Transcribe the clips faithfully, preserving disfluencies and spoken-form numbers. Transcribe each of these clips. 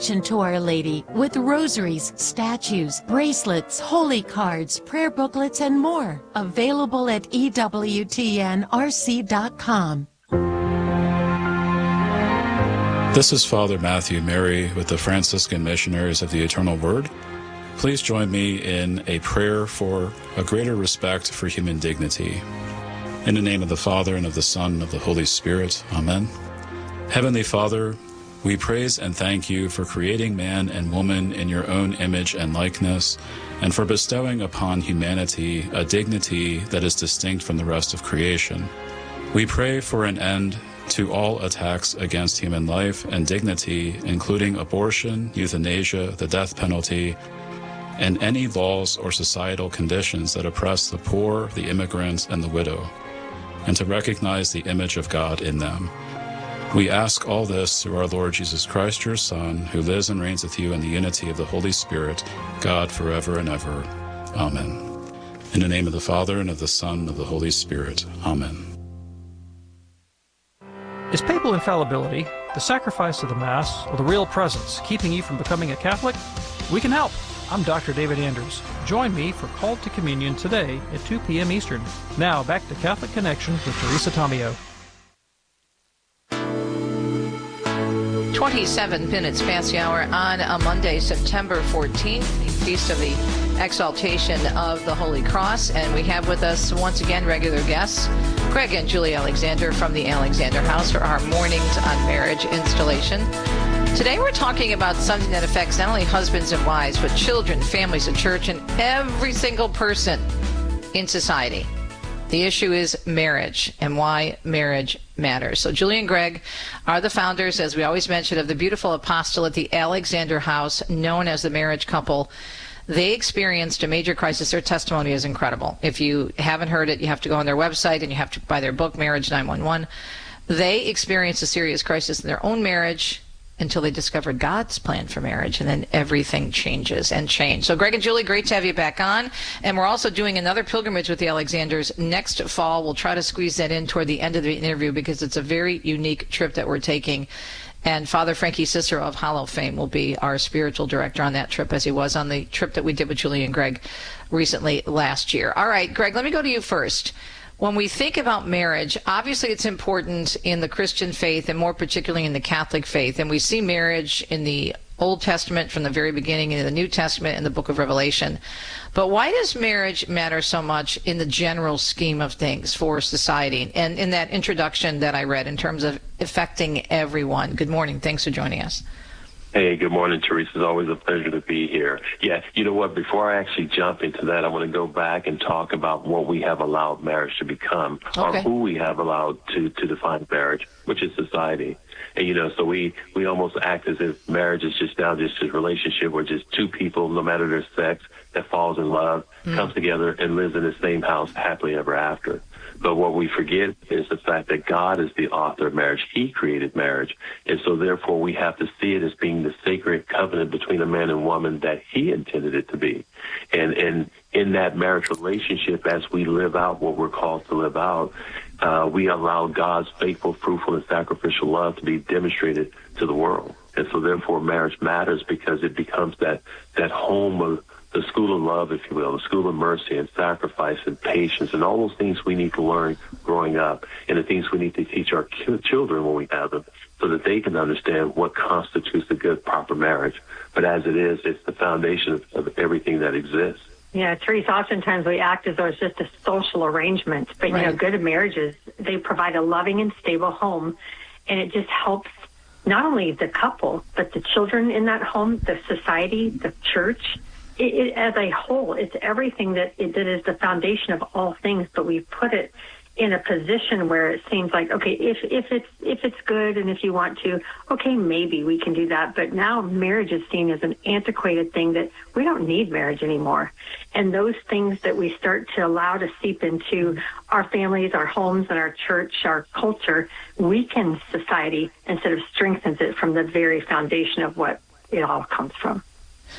devotion to Our Lady with rosaries, statues, bracelets, holy cards, prayer booklets, and more. Available at E W T N R C dot com. This is Father Matthew Mary with the Franciscan Missionaries of the Eternal Word. Please join me in a prayer for a greater respect for human dignity. In the name of the Father, and of the Son, and of the Holy Spirit. Amen. Heavenly Father, we praise and thank you for creating man and woman in your own image and likeness, and for bestowing upon humanity a dignity that is distinct from the rest of creation. We pray for an end to all attacks against human life and dignity, including abortion, euthanasia, the death penalty, and any laws or societal conditions that oppress the poor, the immigrant, and the widow, and to recognize the image of God in them. We ask all this through our Lord Jesus Christ, your Son, who lives and reigns with you in the unity of the Holy Spirit, God forever and ever. Amen. In the name of the Father, and of the Son, and of the Holy Spirit. Amen. Is papal infallibility, the sacrifice of the Mass, or the real presence keeping you from becoming a Catholic? We can help. I'm Doctor David Anders. Join me for Called to Communion today at two p.m. Eastern. Now back to Catholic Connection with Teresa Tomeo. twenty-seven minutes past the hour on a Monday, September fourteenth, the Feast of the Exaltation of the Holy Cross. And we have with us once again regular guests, Greg and Julie Alexander from the Alexander House for our Mornings on Marriage installation. Today we're talking about something that affects not only husbands and wives, but children, families, the church, and every single person in society. The issue is marriage and why marriage matters. So Julie and Greg are the founders, as we always mention, of the beautiful apostolate, the Alexander House, known as the Marriage Couple. They experienced a major crisis. Their testimony is incredible. If you haven't heard it, you have to go on their website and you have to buy their book, Marriage nine one one. They experienced a serious crisis in their own marriage until they discovered God's plan for marriage, and then everything changes and changed. So Greg and Julie, great to have you back on. And we're also doing another pilgrimage with the Alexanders next fall. We'll try to squeeze that in toward the end of the interview because it's a very unique trip that we're taking. And Father Frankie Cicero of Hollow fame will be our spiritual director on that trip, as he was on the trip that we did with Julie and Greg recently last year. All right, Greg, let me go to you first. When we think about marriage, obviously it's important in the Christian faith and more particularly in the Catholic faith. And we see marriage in the Old Testament from the very beginning, in the New Testament, in the book of Revelation. But why does marriage matter so much in the general scheme of things for society? And in that introduction that I read in terms of affecting everyone. Good morning. Thanks for joining us. Hey, good morning, Teresa. It's always a pleasure to be here. Yeah, you know what? Before I actually jump into that, I want to go back and talk about what we have allowed marriage to become, okay, or who we have allowed to, to define marriage, which is society. And, you know, so we, we almost act as if marriage is just now just a relationship where just two people, no matter their sex, that falls in love, mm. comes together and lives in the same house happily ever after. But what we forget is the fact that God is the author of marriage. He created marriage. And so therefore we have to see it as being the sacred covenant between a man and woman that he intended it to be. And, and in that marriage relationship, as we live out what we're called to live out, uh, we allow God's faithful, fruitful, and sacrificial love to be demonstrated to the world. And so therefore marriage matters because it becomes that, that home of the school of love, if you will, the school of mercy and sacrifice and patience and all those things we need to learn growing up and the things we need to teach our children when we have them so that they can understand what constitutes a good, proper marriage. But as it is, it's the foundation of, of everything that exists. Yeah, Teresa, oftentimes we act as though it's just a social arrangement. But, right. you know, good marriages, they provide a loving and stable home, and it just helps not only the couple, but the children in that home, the society, the church. It, it, as a whole, it's everything that, it, that is the foundation of all things, but we've put it in a position where it seems like, okay, if if it's if it's good and if you want to, okay, maybe we can do that. But now marriage is seen as an antiquated thing that we don't need marriage anymore. And those things that we start to allow to seep into our families, our homes, and our church, our culture, weakens society instead of strengthens it from the very foundation of what it all comes from.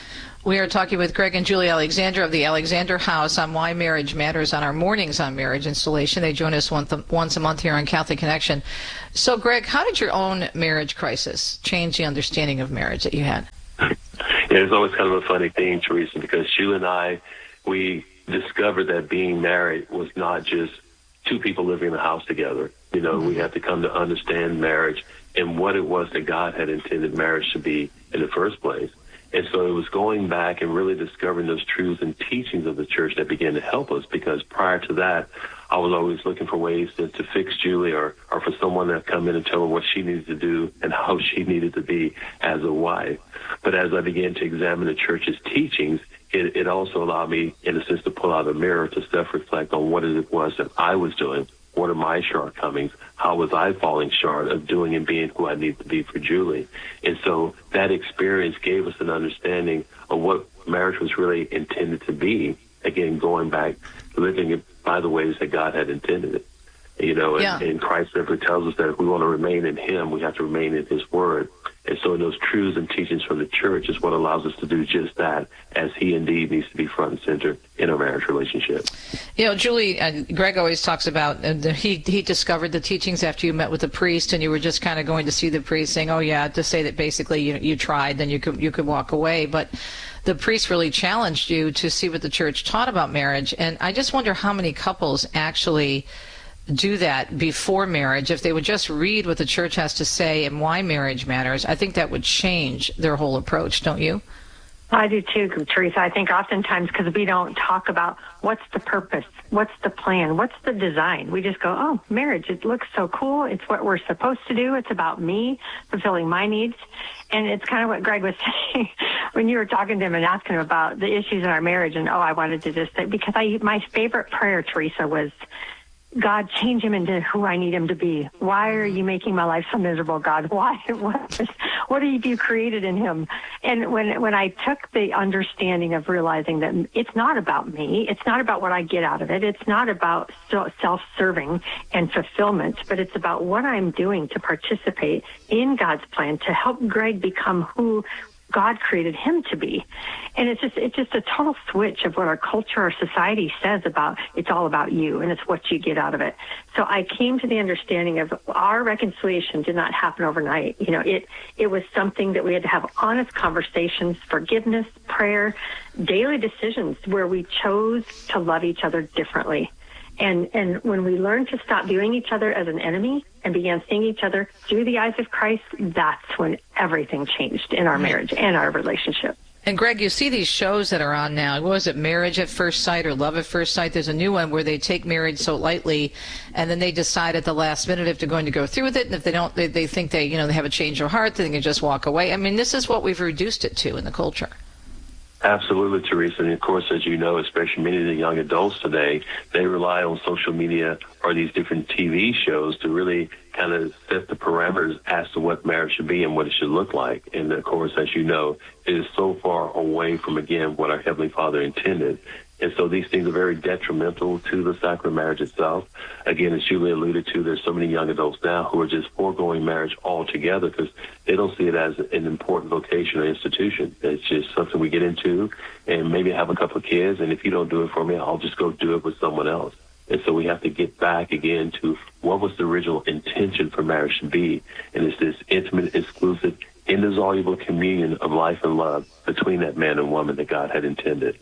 We are talking with Greg and Julie Alexander of the Alexander House on Why Marriage Matters on our Mornings on Marriage installation. They join us once, once a month here on Catholic Connection. So, Greg, how did your own marriage crisis change the understanding of marriage that you had? Yeah, it's always kind of a funny thing, Teresa, because Julie and I, we discovered that being married was not just two people living in a house together. You know, mm-hmm. we had to come to understand marriage and what it was that God had intended marriage to be in the first place. And so it was going back and really discovering those truths and teachings of the church that began to help us, because prior to that, I was always looking for ways to, to fix Julie or, or for someone to come in and tell her what she needed to do and how she needed to be as a wife. But as I began to examine the church's teachings, it, it also allowed me, in a sense, to pull out a mirror to self-reflect on what it was that I was doing. What are my shortcomings? How was I falling short of doing and being who I need to be for Julie? And so that experience gave us an understanding of what marriage was really intended to be. Again, going back, living it by the ways that God had intended it. You know, and, yeah. and Christ simply tells us that if we want to remain in Him, we have to remain in His Word. And so those truths and teachings from the church is what allows us to do just that, as He indeed needs to be front and center in a marriage relationship. You know, Julie, uh, Greg always talks about uh, the, he he discovered the teachings after you met with the priest, and you were just kind of going to see the priest, saying, "Oh yeah," to say that basically you you tried, then you could you could walk away, but the priest really challenged you to see what the church taught about marriage. And I just wonder how many couples actually do that before marriage. If they would just read what the church has to say and why marriage matters, I think that would change their whole approach, don't you? I do too, Teresa. I think oftentimes because we don't talk about what's the purpose, what's the plan, what's the design. We just go, oh, marriage, it looks so cool. It's what we're supposed to do. It's about me fulfilling my needs. And it's kind of what Greg was saying when you were talking to him and asking him about the issues in our marriage. And, oh, I wanted to just say, because I, my favorite prayer, Teresa, was, God, change him into who I need him to be. Why are you making my life so miserable, God? Why? What, what have you created in him? And when when I took the understanding of realizing that it's not about me, it's not about what I get out of it, it's not about self-serving and fulfillment, but it's about what I'm doing to participate in God's plan to help Greg become who God created him to be. And it's just it's just a total switch of what our culture, our society says about it's all about you and it's what you get out of it. So I came to the understanding of our reconciliation did not happen overnight. You know, it it was something that we had to have honest conversations, forgiveness, prayer, daily decisions where we chose to love each other differently. And and when we learned to stop viewing each other as an enemy and began seeing each other through the eyes of Christ, that's when everything changed in our marriage and our relationship. And Greg, you see these shows that are on now. What was it, Marriage at First Sight or Love at First Sight? There's a new one where they take marriage so lightly, and then they decide at the last minute if they're going to go through with it. And if they don't, they, they think they, you know, they have a change of heart, then they can just walk away. I mean, this is what we've reduced it to in the culture. Absolutely, Teresa. And of course, as you know, especially many of the young adults today, they rely on social media or these different T V shows to really kind of set the parameters as to what marriage should be and what it should look like. And of course, as you know, it is so far away from, again, what our Heavenly Father intended. And so these things are very detrimental to the sacrament of marriage itself. Again, as Julie alluded to, there's so many young adults now who are just foregoing marriage altogether because they don't see it as an important vocation or institution. It's just something we get into and maybe have a couple of kids, and if you don't do it for me, I'll just go do it with someone else. And so we have to get back again to what was the original intention for marriage to be, and it's this intimate, exclusive, indissoluble communion of life and love between that man and woman that God had intended.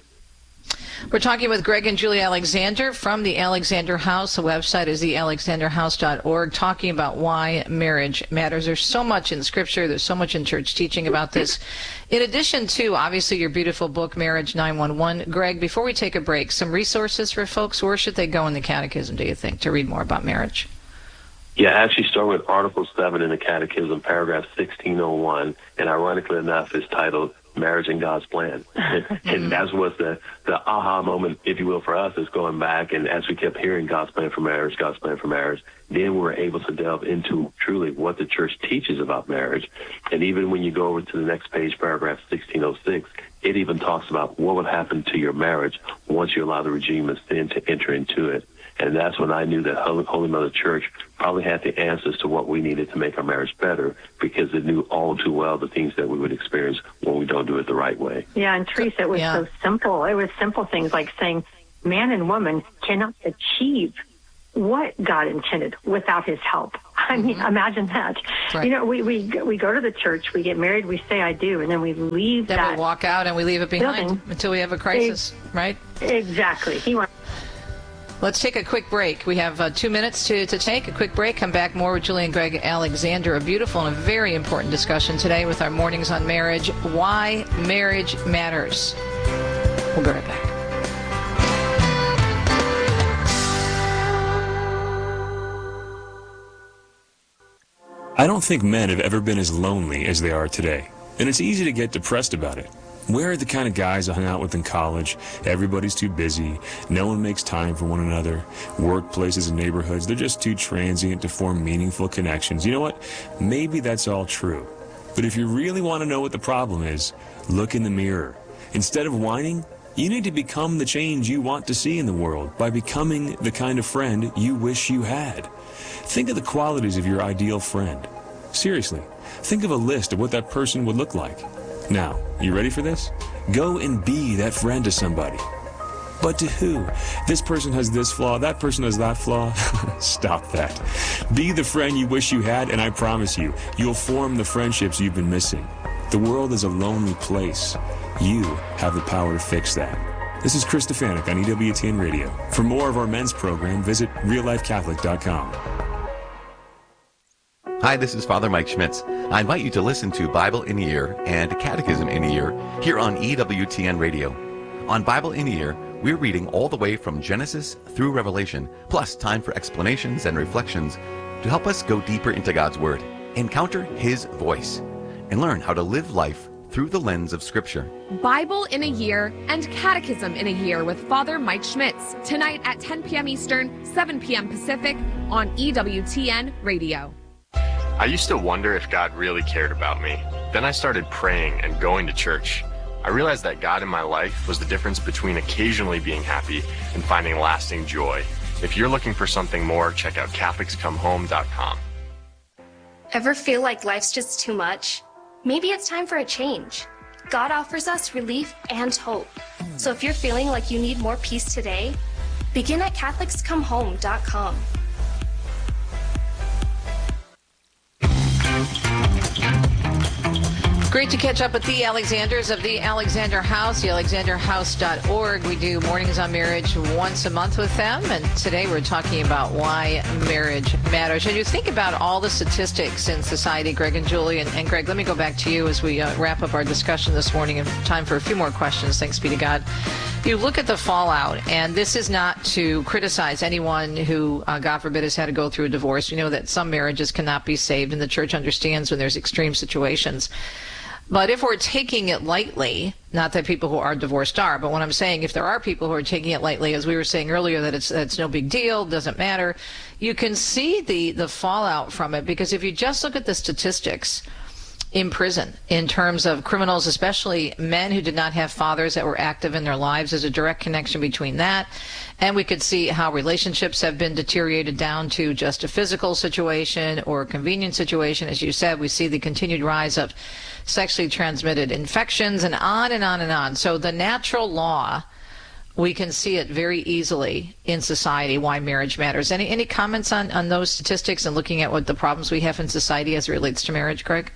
We're talking with Greg and Julie Alexander from the Alexander House. The website is the alexander house dot org, talking about why marriage matters. There's so much in Scripture. There's so much in church teaching about this. In addition to, obviously, your beautiful book, Marriage nine one one. Greg, before we take a break, some resources for folks. Where should they go in the Catechism, do you think, to read more about marriage? Yeah, actually start with Article seven in the Catechism, paragraph sixteen oh one, and ironically enough, is titled Marriage and God's Plan. And that was the, the aha moment, if you will, for us, is going back, and as we kept hearing God's plan for marriage, God's plan for marriage, then we were able to delve into truly what the church teaches about marriage. And even when you go over to the next page, paragraph sixteen oh six, it even talks about what would happen to your marriage once you allow the regime of sin to enter into it. And that's when I knew that Holy Mother Church probably had the answers to what we needed to make our marriage better, because it knew all too well the things that we would experience when we don't do it the right way. Yeah, and Teresa, it was yeah. so simple. It was simple things like saying man and woman cannot achieve what God intended without his help. I mean, mm-hmm. imagine that. Right. You know, we, we we go to the church, we get married, we say I do, and then we leave then that Then we walk out and we leave it behind building. Until we have a crisis, it, right? Exactly. He wants. Let's take a quick break. We have uh, two minutes to, to take a quick break. Come back more with Julie and Greg Alexander. A beautiful and a very important discussion today with our Mornings on Marriage. Why marriage matters. We'll be right back. I don't think men have ever been as lonely as they are today, and it's easy to get depressed about it. We're the kind of guys I hung out with in college. Everybody's too busy. No one makes time for one another. Workplaces and neighborhoods, they're just too transient to form meaningful connections. You know what? Maybe that's all true. But if you really want to know what the problem is, look in the mirror. Instead of whining, you need to become the change you want to see in the world by becoming the kind of friend you wish you had. Think of the qualities of your ideal friend. Seriously, think of a list of what that person would look like. Now, you ready for this? Go and be that friend to somebody. But to who? This person has this flaw, that person has that flaw. Stop that. Be the friend you wish you had, and I promise you, you'll form the friendships you've been missing. The world is a lonely place. You have the power to fix that. This is Chris Stefanik on E W T N Radio. For more of our men's program, visit real life catholic dot com. Hi, this is Father Mike Schmitz. I invite you to listen to Bible in a Year and Catechism in a Year here on E W T N Radio. On Bible in a Year, we're reading all the way from Genesis through Revelation, plus time for explanations and reflections to help us go deeper into God's Word, encounter His voice, and learn how to live life through the lens of Scripture. Bible in a Year and Catechism in a Year with Father Mike Schmitz, tonight at ten p.m. Eastern, seven p.m. Pacific on E W T N Radio. I used to wonder if God really cared about me. Then I started praying and going to church. I realized that God in my life was the difference between occasionally being happy and finding lasting joy. If you're looking for something more, check out Catholics Come Home dot com. Ever feel like life's just too much? Maybe it's time for a change. God offers us relief and hope. So if you're feeling like you need more peace today, begin at Catholics Come Home dot com. Great to catch up with the Alexanders of the Alexander House, the alexander house dot org. We do Mornings on Marriage once a month with them, and today we're talking about why marriage matters. And you think about all the statistics in society, Greg and Julie, and, and Greg, let me go back to you as we uh, wrap up our discussion this morning, and time for a few more questions, thanks be to God. You look at the fallout, and this is not to criticize anyone who, uh, God forbid, has had to go through a divorce. You know that some marriages cannot be saved, and the church understands when there's extreme situations. But if we're taking it lightly, not that people who are divorced are, but what I'm saying, if there are people who are taking it lightly, as we were saying earlier, that it's it's no big deal, doesn't matter, you can see the, the fallout from it, because if you just look at the statistics in prison, in terms of criminals, especially men who did not have fathers that were active in their lives, there's a direct connection between that. And we could see how relationships have been deteriorated down to just a physical situation or a convenient situation. As you said, we see the continued rise of sexually transmitted infections and on and on and on. So the natural law, we can see it very easily in society, why marriage matters. Any any comments on, on those statistics and looking at what the problems we have in society as it relates to marriage, Greg?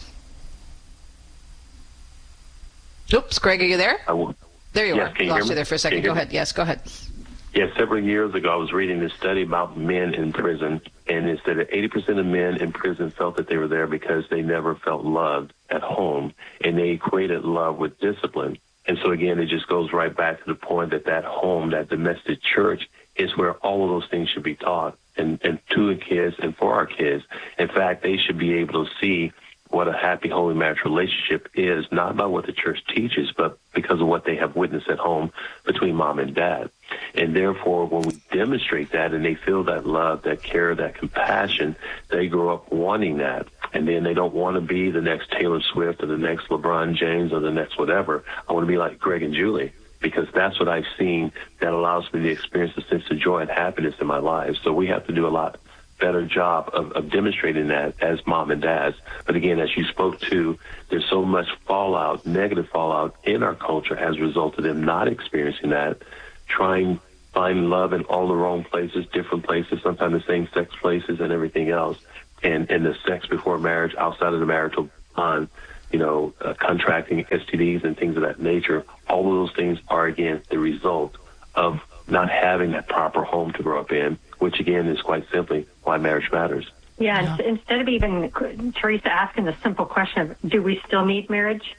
Oops, Greg, are you there? I will. There you yes, are. Lost you there for a second. you Go ahead. Yes, go ahead. Yes, several years ago, I was reading this study about men in prison, and it said that eighty percent of men in prison felt that they were there because they never felt loved at home, and they equated love with discipline. And so, again, it just goes right back to the point that that home, that domestic church, is where all of those things should be taught, and, and to the kids and for our kids. In fact, they should be able to see what a happy, holy marriage relationship is, not by what the church teaches, but because of what they have witnessed at home between mom and dad. And therefore, when we demonstrate that and they feel that love, that care, that compassion, they grow up wanting that. And then they don't want to be the next Taylor Swift or the next LeBron James or the next whatever. I want to be like Greg and Julie. because that's what I've seen that allows me to experience a sense of joy and happiness in my life. So we have to do a lot better job of, of demonstrating that as mom and dads. But again, as you spoke to, there's so much fallout, negative fallout in our culture as a result of them not experiencing that, trying to find love in all the wrong places, different places, sometimes the same sex places and everything else. And, and the sex before marriage, outside of the marital bond, you know, uh, contracting S T Ds and things of that nature, all of those things are, again, the result of not having that proper home to grow up in, which, again, is quite simply why marriage matters. Yeah, yeah. Instead of even, Teresa, asking the simple question of, do we still need marriage?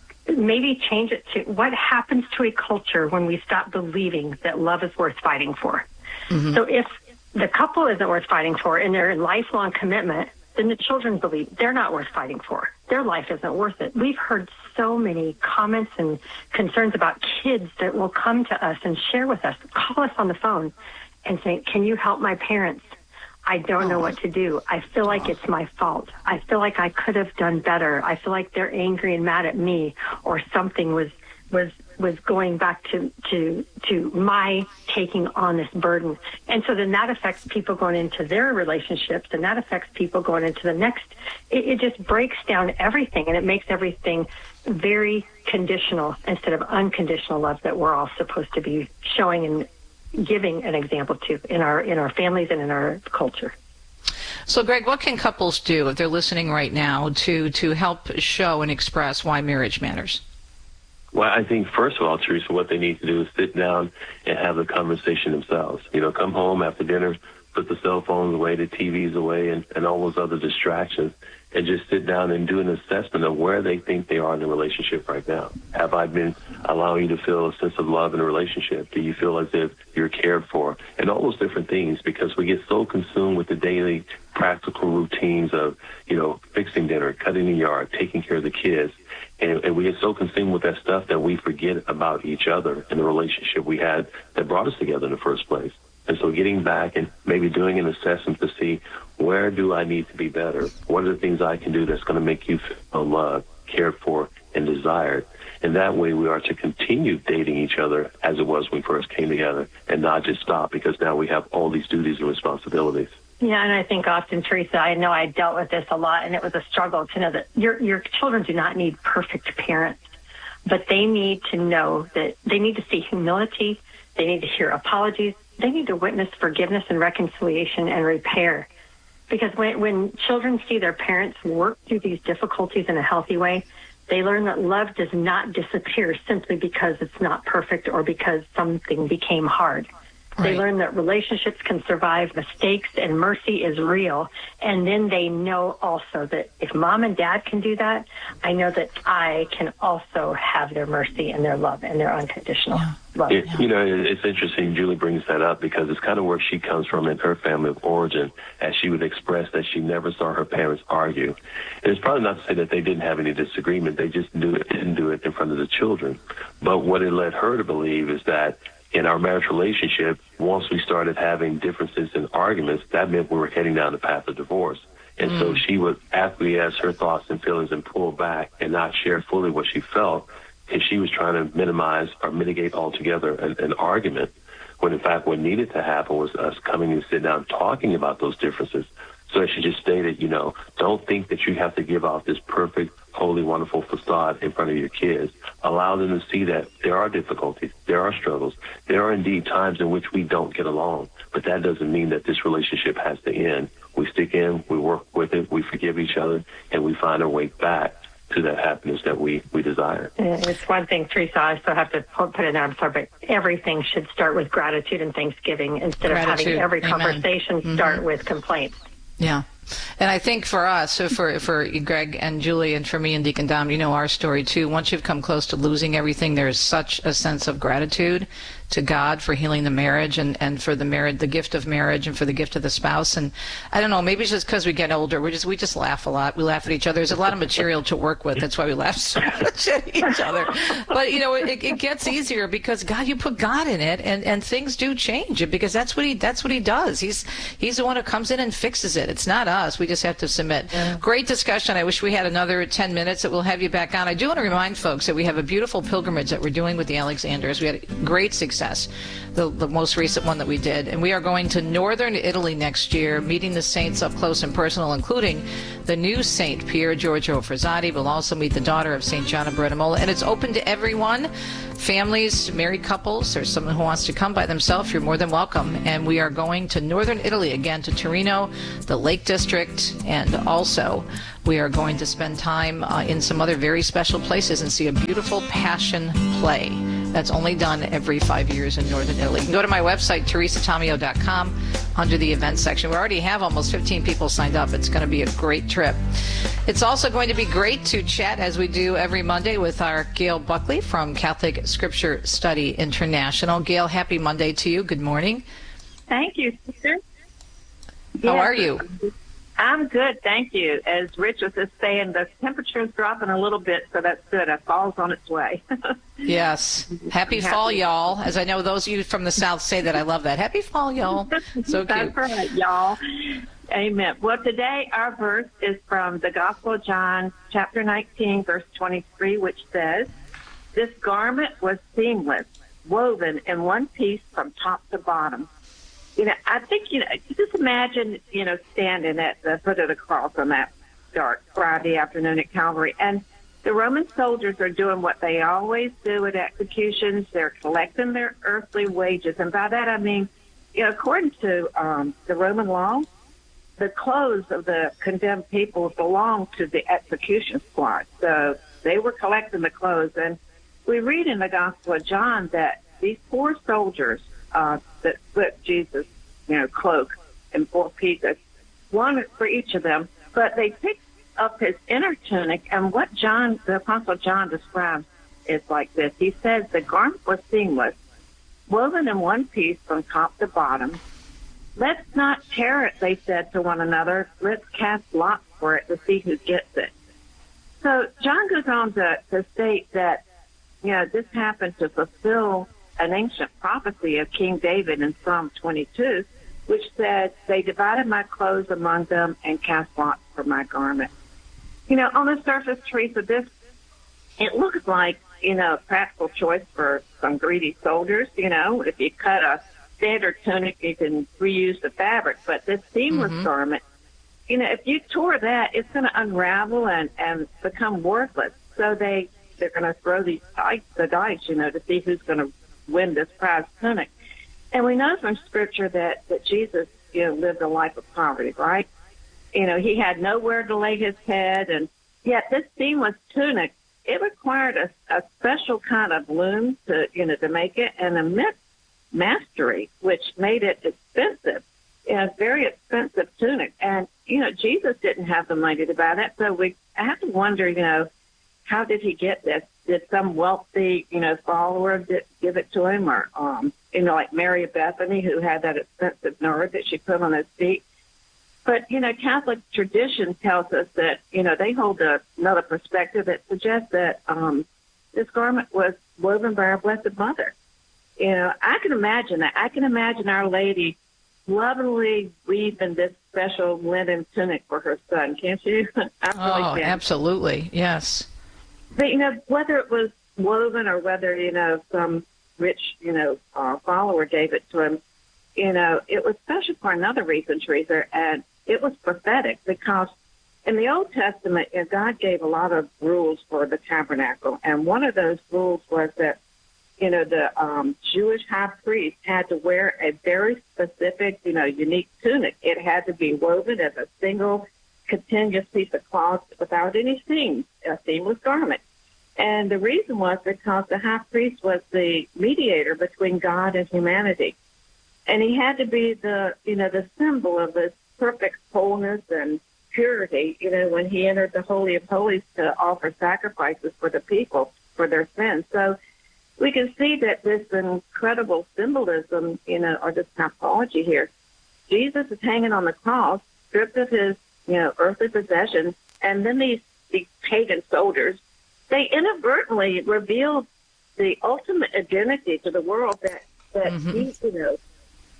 Maybe change it to, what happens to a culture when we stop believing that love is worth fighting for? Mm-hmm. So if the couple isn't worth fighting for and they're in lifelong commitment, then the children believe they're not worth fighting for. Their life isn't worth it. We've heard so many comments and concerns about kids that will come to us and share with us, call us on the phone and say, can you help my parents? I don't know what to do. I feel like it's my fault. I feel like I could have done better. I feel like they're angry and mad at me, or something was was was going back to to to my taking on this burden. And so then that affects people going into their relationships, and that affects people going into the next. It, it just breaks down everything, and it makes everything very conditional instead of unconditional love that we're all supposed to be showing and giving an example to in our in our families and in our culture. So, Greg, what can couples do if they're listening right now to to help show and express why marriage matters? Well, I think, first of all, Teresa, what they need to do is sit down and have the conversation themselves. You know, come home after dinner, put the cell phones away, the T Vs away, and, and all those other distractions, and just sit down and do an assessment of where they think they are in the relationship right now. Have I been allowing you to feel a sense of love in a relationship? Do you feel as if you're cared for? And all those different things, because we get so consumed with the daily practical routines of, you know, fixing dinner, cutting the yard, taking care of the kids. And, and we get so consumed with that stuff that we forget about each other and the relationship we had that brought us together in the first place. And so getting back and maybe doing an assessment to see, where do I need to be better? What are the things I can do that's going to make you feel loved, cared for, and desired? And that way we are to continue dating each other as it was when we first came together, and not just stop because now we have all these duties and responsibilities. Yeah, and I think often, Teresa, I know I dealt with this a lot, and it was a struggle to know that your your children do not need perfect parents, but they need to know that they need to see humility, they need to hear apologies, they need to witness forgiveness and reconciliation and repair. Because when when children see their parents work through these difficulties in a healthy way, they learn that love does not disappear simply because it's not perfect or because something became hard. Right. They learn that relationships can survive mistakes and mercy is real. And then they know also that if mom and dad can do that, I know that I can also have their mercy and their love and their unconditional yeah. love. It, you know, it's interesting Julie brings that up because it's kind of where she comes from in her family of origin, as she would express that she never saw her parents argue. And it's probably not to say that they didn't have any disagreement. They just do it, didn't do it in front of the children. But what it led her to believe is that in our marriage relationship, once we started having differences and arguments, that meant we were heading down the path of divorce. And mm. so she would acquiesce her thoughts and feelings and pull back and not share fully what she felt, because she was trying to minimize or mitigate altogether an, an argument, when in fact what needed to happen was us coming and sit down talking about those differences. So as she just stated, you know, don't think that you have to give off this perfect, holy, wonderful facade in front of your kids. Allow them to see that there are difficulties, there are struggles, there are indeed times in which we don't get along. But that doesn't mean that this relationship has to end. We stick in, we work with it, we forgive each other, and we find our way back to that happiness that we, we desire. It's one thing, Teresa, I still have to put it in there, I'm sorry, but everything should start with gratitude and thanksgiving instead gratitude. of having every Amen. conversation mm-hmm. start with complaints. Yeah. And I think for us, so for for Greg and Julie and for me and Deacon Dom, you know our story too. Once you've come close to losing everything, there's such a sense of gratitude to God for healing the marriage and, and for the marriage, the gift of marriage and for the gift of the spouse. And I don't know, maybe it's just because we get older, we just we just laugh a lot. We laugh at each other. There's a lot of material to work with. That's why we laugh so much at each other. But, you know, it, it gets easier because, God, you put God in it, and, and things do change because that's what he that's what he does. He's he's the one who comes in and fixes it. It's not us. us. We just have to submit. Yeah. Great discussion. I wish we had another ten minutes that we'll have you back on. I do want to remind folks that we have a beautiful pilgrimage that we're doing with the Alexanders. We had great success, the, the most recent one that we did. And we are going to northern Italy next year, meeting the saints up close and personal, including the new Saint Pier Giorgio Frassati. We'll also meet the daughter of Saint John of Brettamola. And it's open to everyone, families, married couples, or someone who wants to come by themselves. You're more than welcome. And we are going to northern Italy, again to Torino, the Lake District, and also we are going to spend time uh, in some other very special places and see a beautiful Passion play that's only done every five years in northern Italy. You can go to my website, teresa tomeo dot com, under the events section. We already have almost fifteen people signed up. It's going to be a great trip. It's also going to be great to chat, as we do every Monday, with our Gail Buckley from Catholic Scripture Study International. Gail, happy Monday to you. Good morning. Thank you, sister. How yes, are you? I'm good, thank you. As Rich was just saying, the temperature is dropping a little bit, so that's good. It fall's on its way. Yes. Happy, Happy fall, y'all. As I know those of you from the South say that. I love that. Happy fall, y'all. So cute. That's right, y'all. Amen. Well, today our verse is from the Gospel of John, chapter nineteen, verse twenty-three, which says, "This garment was seamless, woven in one piece from top to bottom." You know, I think, you know, just imagine, you know, standing at the foot of the cross on that dark Friday afternoon at Calvary. And the Roman soldiers are doing what they always do at executions. They're collecting their earthly wages. And by that, I mean, you know, according to um, the Roman law, the clothes of the condemned people belonged to the execution squad. So they were collecting the clothes. And we read in the Gospel of John that these poor soldiers, Uh, that split Jesus, you know, cloak in four pieces, one for each of them. But they picked up his inner tunic, and what John, the Apostle John, describes is like this. He says the garment was seamless, woven in one piece from top to bottom. "Let's not tear it," they said to one another. "Let's cast lots for it to see who gets it." So John goes on to, to state that, you know, this happened to fulfill an ancient prophecy of King David in Psalm twenty-two, which said, "They divided my clothes among them and cast lots for my garment." You know, on the surface, Teresa, this, it looks like, you know, a practical choice for some greedy soldiers. You know, if you cut a standard tunic, you can reuse the fabric. But this seamless mm-hmm. garment, you know, if you tore that, it's going to unravel and, and become worthless. So they, they're going to throw these dice, the dice, you know, to see who's going to win this prize tunic. And we know from Scripture that, that Jesus, you know, lived a life of poverty, right? You know, he had nowhere to lay his head, and yet this seamless tunic, it required a, a special kind of loom to, you know, to make it, and immense mastery, which made it expensive. A very expensive tunic. And, you know, Jesus didn't have the money to buy that, so we I have to wonder, you know, how did he get this? Did some wealthy, you know, follower give it to him, or, um, you know, like Mary of Bethany, who had that expensive nard that she put on his feet? But, you know, Catholic tradition tells us that, you know, they hold a, another perspective that suggests that um, this garment was woven by our Blessed Mother. You know, I can imagine that. I can imagine Our Lady lovingly weaving this special linen tunic for her son, can't you? I really oh, can. Absolutely, yes. But, you know, whether it was woven or whether, you know, some rich, you know, uh, follower gave it to him, you know, it was special for another reason, Teresa, and it was prophetic, because in the Old Testament, you know, God gave a lot of rules for the tabernacle, and one of those rules was that, you know, the um, Jewish high priest had to wear a very specific, you know, unique tunic. It had to be woven as a single continuous piece of cloth without any seams, a seamless garment. And the reason was because the high priest was the mediator between God and humanity. And he had to be the, you know, the symbol of this perfect wholeness and purity, you know, when he entered the Holy of Holies to offer sacrifices for the people for their sins. So we can see that this incredible symbolism, you know, or this typology here, Jesus is hanging on the cross, stripped of his, you know, earthly possessions, and then these, these pagan soldiers, they inadvertently revealed the ultimate identity to the world that, that mm-hmm. he, you know,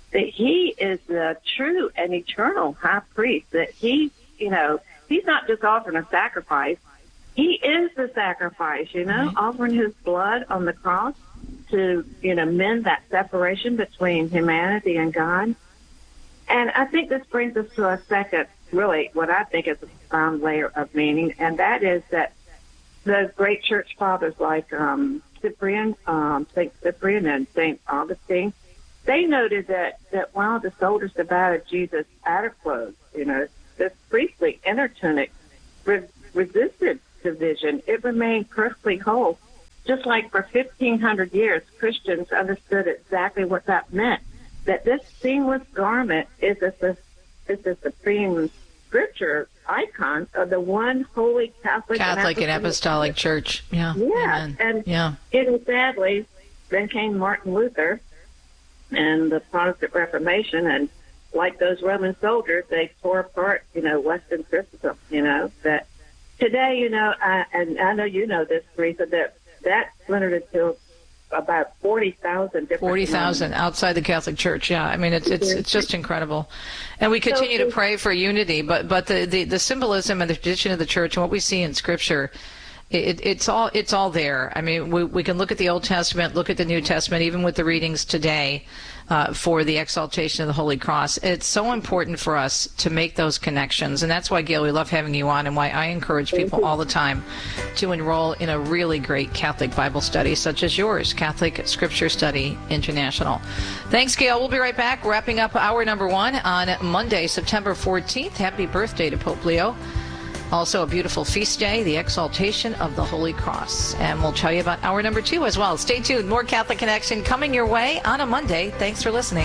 that he is the true and eternal high priest, that he, you know, he's not just offering a sacrifice. He is the sacrifice, you know, right. offering his blood on the cross to, you know, mend that separation between humanity and God. And I think this brings us to a second, really, what I think is a profound layer of meaning, and that is that the great church fathers like um, Cyprian, um, Saint Cyprian and Saint Augustine, they noted that, that while the soldiers divided Jesus' outer clothes, you know, this priestly inner tunic re- resisted division. It remained perfectly whole. Just like for fifteen hundred years, Christians understood exactly what that meant, that this seamless garment is a, is a supreme scripture icon of the one holy Catholic, Catholic and, and Apostolic Church. Yeah. Yeah. Amen. And yeah. it sadly, then came Martin Luther and the Protestant Reformation, and like those Roman soldiers, they tore apart, you know, Western Christendom, you know, that today, you know, I, and I know you know this, Teresa, that that splintered into about forty thousand different forty thousand outside the Catholic Church. Yeah, I mean, it's it's it's just incredible. And we continue to pray for unity, but but the, the, the symbolism and the tradition of the Church and what we see in Scripture, it, it's all it's all there. I mean, we we can look at the Old Testament, look at the New Testament, even with the readings today uh, for the exaltation of the Holy Cross. It's so important for us to make those connections, and that's why, Gail, we love having you on, and why I encourage people all the time to enroll in a really great Catholic Bible study such as yours, Catholic Scripture Study International. Thanks, Gail. We'll be right back, wrapping up hour number one on Monday, September fourteenth. Happy birthday to Pope Leo. Also a beautiful feast day, the exaltation of the Holy Cross. And we'll tell you about hour number two as well. Stay tuned. More Catholic Connection coming your way on a Monday. Thanks for listening.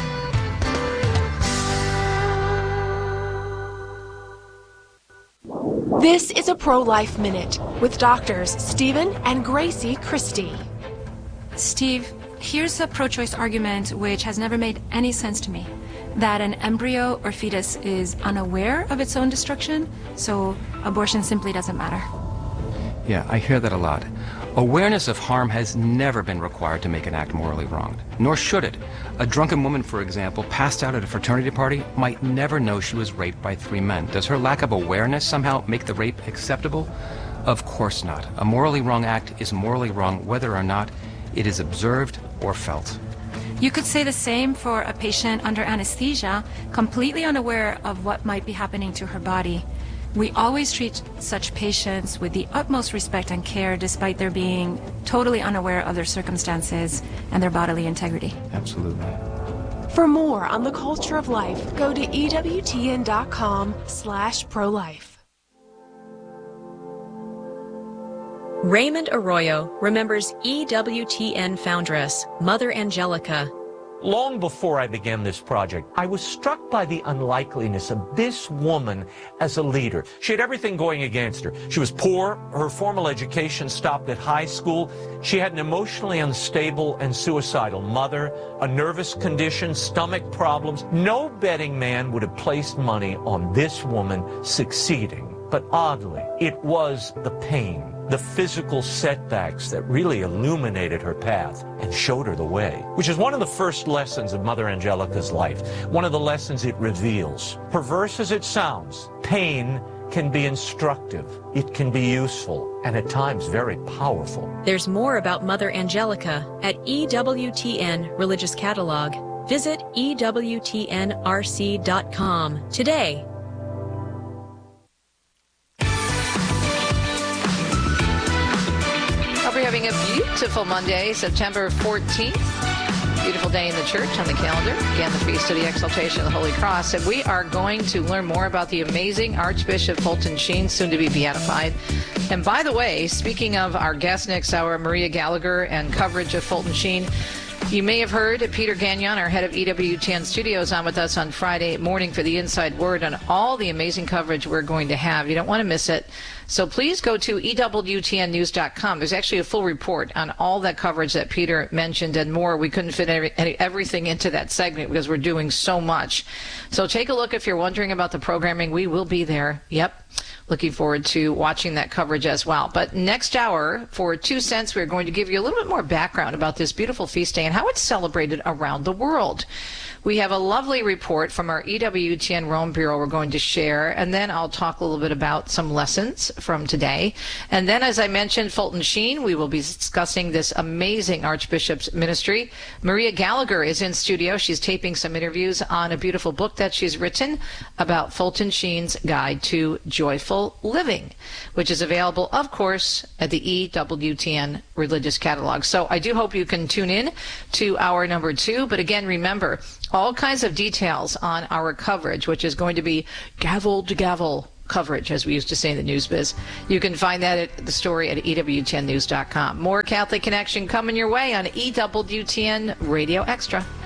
This is a Pro-Life Minute with doctors Stephen and Gracie Christie. Steve, here's a pro-choice argument which has never made any sense to me. That an embryo or fetus is unaware of its own destruction, so abortion simply doesn't matter. Yeah, I hear that a lot. Awareness of harm has never been required to make an act morally wrong, nor should it. A drunken woman, for example, passed out at a fraternity party might never know she was raped by three men. Does her lack of awareness somehow make the rape acceptable? Of course not. A morally wrong act is morally wrong whether or not it is observed or felt. You could say the same for a patient under anesthesia, completely unaware of what might be happening to her body. We always treat such patients with the utmost respect and care, despite their being totally unaware of their circumstances and their bodily integrity. Absolutely. For more on the culture of life, go to E W T N dot com slash pro-life. Raymond Arroyo remembers E W T N foundress, Mother Angelica. Long before I began this project, I was struck by the unlikeliness of this woman as a leader. She had everything going against her. She was poor, her formal education stopped at high school, she had an emotionally unstable and suicidal mother, a nervous condition, stomach problems. No betting man would have placed money on this woman succeeding. But oddly, it was the pain, the physical setbacks that really illuminated her path and showed her the way, which is one of the first lessons of Mother Angelica's life, one of the lessons it reveals. Perverse as it sounds, pain can be instructive, it can be useful, and at times very powerful. There's more about Mother Angelica at E W T N Religious Catalog. Visit E W T N R C dot com today. We're having a beautiful Monday, September fourteenth. Beautiful day in the church on the calendar. Again, the Feast of the Exaltation of the Holy Cross. And we are going to learn more about the amazing Archbishop Fulton Sheen, soon to be beatified. And by the way, speaking of our guest next hour, Maria Gallagher, and coverage of Fulton Sheen, you may have heard Peter Gagnon, our head of E W T N Studios, on with us on Friday morning for the Inside Word on all the amazing coverage we're going to have. You don't want to miss it. So please go to E W T N news dot com. There's actually a full report on all that coverage that Peter mentioned and more. We couldn't fit every, everything into that segment because we're doing so much. So take a look if you're wondering about the programming. We will be there. Yep. Looking forward to watching that coverage as well. But next hour, for two cents, we're going to give you a little bit more background about this beautiful feast day and how it's celebrated around the world. We have a lovely report from our E W T N Rome Bureau we're going to share, and then I'll talk a little bit about some lessons from today. And then, as I mentioned, Fulton Sheen, we will be discussing this amazing Archbishop's ministry. Maria Gallagher is in studio. She's taping some interviews on a beautiful book that she's written about Fulton Sheen's Guide to Joyful Living, which is available, of course, at the E W T N Religious Catalog. So I do hope you can tune in to hour number two. But again, remember, all kinds of details on our coverage, which is going to be gavel to gavel coverage, as we used to say in the news biz. You can find that at the story at E W T N news dot com. More Catholic Connection coming your way on E W T N Radio Extra.